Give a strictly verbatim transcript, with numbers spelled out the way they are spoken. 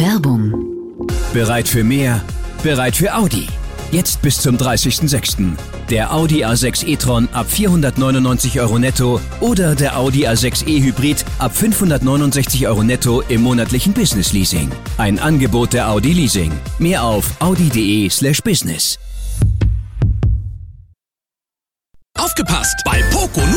Werbung. Bereit für mehr? Bereit für Audi. Jetzt bis zum dreißigsten sechsten Der Audi A sechs e-tron ab vierhundertneunundneunzig Euro netto oder der Audi A sechs e-Hybrid ab fünfhundertneunundsechzig Euro netto im monatlichen Business-Leasing. Ein Angebot der Audi Leasing. Mehr auf audi.de slash business. Aufgepasst! Bei Poco